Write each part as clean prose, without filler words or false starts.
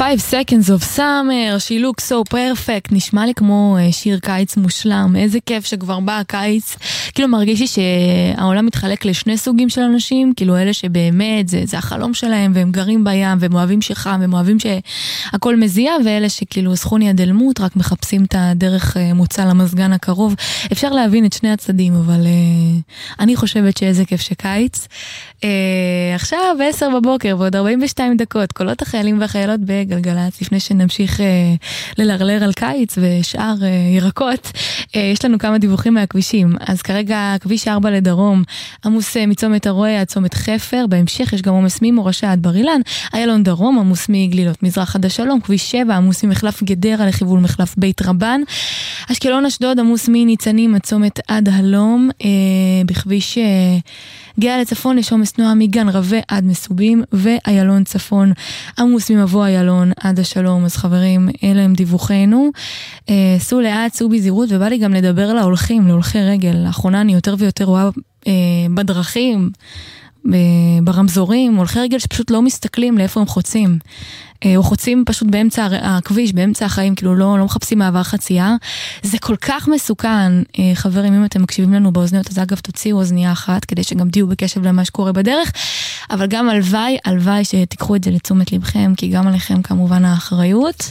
5 Seconds of Summer, She looks so perfect, נשמע לי כמו שיר קיץ מושלם, איזה כיף שכבר בא הקיץ, כאילו מרגיש לי שהעולם מתחלק לשני סוגים של אנשים, כאילו אלה שבאמת זה החלום שלהם, והם גרים בים, והם אוהבים שחם, והם אוהבים שהכל מזיע, ואלה שכאילו סכוני הדלמות, רק מחפשים את הדרך מוצא למזגן הקרוב, אפשר להבין את שני הצדדים, אבל אני חושבת שאיזה כיף שקיץ. עכשיו 10 בבוקר ועוד 42 דקות, קולות החיילים והחיילות בגלגלץ, לפני שנמשיך ללרלר על קיץ ושאר ירקות, יש לנו כמה דיווחים מהכבישים. אז כרגע כביש 4 לדרום עמוס מצומת הרועה עד צומת חפר, בהמשך יש גם עומס ממורשה עד בר אילן, איילון דרום עמוס מגלילות מזרח עד השלום, כביש 7 עמוס ממחלף גדרה לכיוון מחלף בית רבן, אשקלון אשדוד עמוס מניצנים עד צומת עד הלום, בכביש גאה לצפון יש עומס תנועה מגן רווה עד מסובים, ואיילון צפון עמוס ממבוא איילון עד השלום. אז חברים, אלה הם דיווחנו, סעו לאט, סעו בזהירות, ובא לי גם לדבר להולכים, להולכי רגל. לאחרונה אני יותר ויותר רואה בדרכים, ברמזורים, הולכי רגל שפשוט לא מסתכלים לאיפה הם חוצים, או חוצים פשוט באמצע הכביש, באמצע החיים, כאילו לא מחפשים מעבר חצייה. זה כל כך מסוכן, חברים, אם אתם מקשיבים לנו באוזניות, אז אגב תוציאו אוזנייה אחת, כדי שגם תהיו בקשב למה שקורה בדרך, אבל גם הלוואי שתיקחו את זה לתשומת לבכם, כי גם עליכם כמובן האחריות.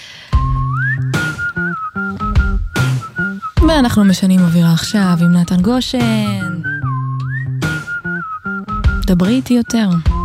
ואנחנו משנים אווירה עכשיו עם נתן גושן. דברי איתי יותר.